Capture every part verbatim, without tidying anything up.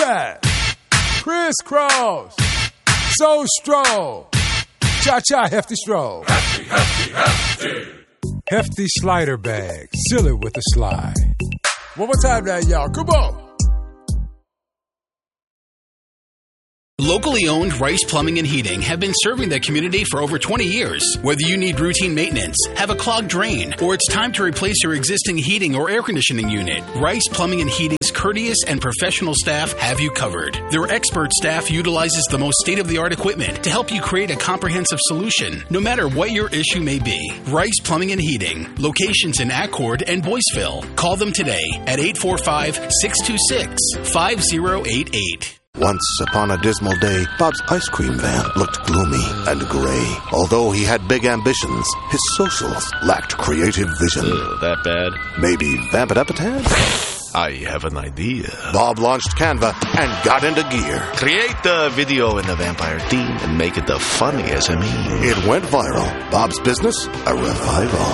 zigzag, crisscross, so stroll, cha-cha hefty stroll. Hefty, hefty, hefty. Hefty slider bag, seal it with a slide. One more time now, y'all. Come on. Locally owned Rice Plumbing and Heating have been serving the community for over twenty years. Whether you need routine maintenance, have a clogged drain, or it's time to replace your existing heating or air conditioning unit, Rice Plumbing and Heating's courteous and professional staff have you covered. Their expert staff utilizes the most state-of-the-art equipment to help you create a comprehensive solution, no matter what your issue may be. Rice Plumbing and Heating, locations in Accord and Boyceville. Call them today at eight four five, six two six, five zero eight eight. Once upon a dismal day, Bob's ice cream van looked gloomy and gray. Although he had big ambitions, his socials lacked creative vision. Ugh, that bad? Maybe vamp it up a tad? I have an idea. Bob launched Canva and got into gear. Create the video in the vampire theme and make it the funniest of me. It went viral. Bob's business, a revival.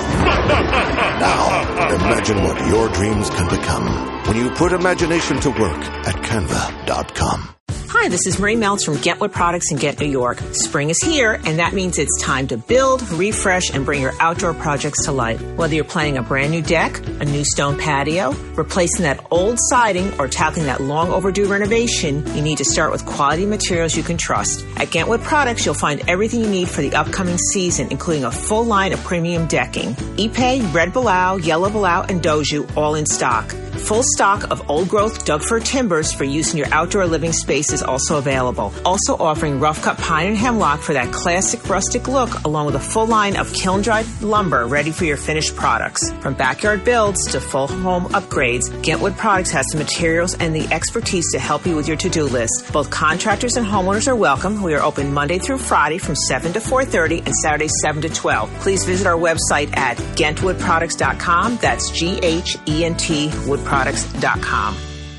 Now, imagine what your dreams can become when you put imagination to work at canva dot com. Hi, this is Marie Meltz from Get Wood Products in Ghent, New York. Spring is here, and that means it's time to build, refresh, and bring your outdoor projects to life. Whether you're planning a brand new deck, a new stone patio, replacing that old siding, or tackling that long overdue renovation, you need to start with quality materials you can trust. At Ghent Wood Products, you'll find everything you need for the upcoming season, including a full line of premium decking. Ipe, Red Balau, Yellow Balau, and Doju, all in stock. Full stock of old-growth Doug fir timbers for use in your outdoor living space is also available. Also offering rough-cut pine and hemlock for that classic rustic look, along with a full line of kiln-dried lumber ready for your finished products. From backyard builds to full home upgrades, Ghent Wood Products has the materials and the expertise to help you with your to-do list. Both contractors and homeowners are welcome. We are open Monday through Friday from seven to four thirty and Saturday seven to twelve. Please visit our website at gent wood products dot com. That's G H E N T wood products dot com.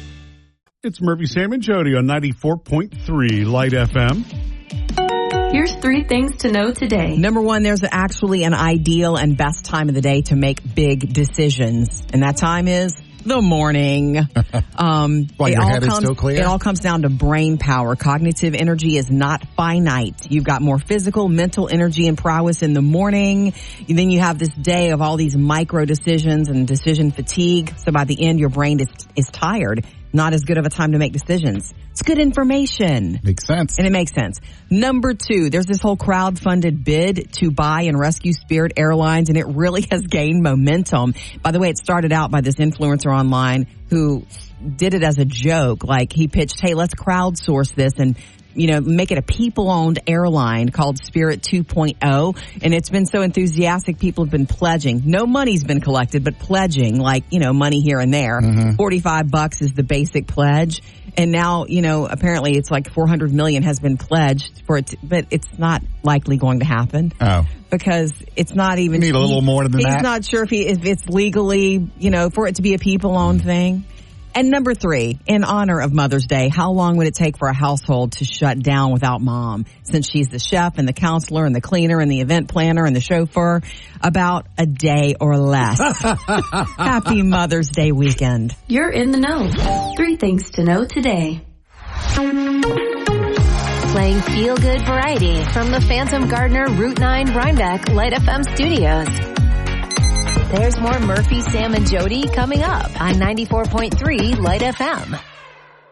It's Murphy, Sam, and Jody on ninety-four point three Light F M. Here's three things to know today. Number one, there's actually an ideal and best time of the day to make big decisions. And that time is the morning. Um, While your head comes, is still clear? It all comes down to brain power. Cognitive energy is not finite. You've got more physical, mental energy and prowess in the morning. And then you have this day of all these micro decisions and decision fatigue. So by the end, your brain is is tired. Not as good of a time to make decisions. It's good information. Makes sense. And it makes sense. Number two, there's this whole crowd-funded bid to buy and rescue Spirit Airlines, and it really has gained momentum. By the way, it started out by this influencer online who did it as a joke. Like, he pitched, hey, let's crowdsource this and, you know, make it a people-owned airline called Spirit two point oh. And it's been so enthusiastic, people have been pledging. No money's been collected, but pledging, like, you know, money here and there. Mm-hmm. forty-five bucks is the basic pledge. And now, you know, apparently it's like four hundred million has been pledged for it, to, but it's not likely going to happen. Oh. Because it's not even. You need a little he, more than he's that. He's not sure if, he, if it's legally, you know, for it to be a people-owned mm-hmm. thing. And number three, in honor of Mother's Day, how long would it take for a household to shut down without mom? Since she's the chef and the counselor and the cleaner and the event planner and the chauffeur, about a day or less. Happy Mother's Day weekend. You're in the know. Three things to know today. Playing feel-good variety from the Phantom Gardener Route nine Rhinebeck Light F M studios. There's more Murphy, Sam, and Jody coming up on ninety-four point three Light F M.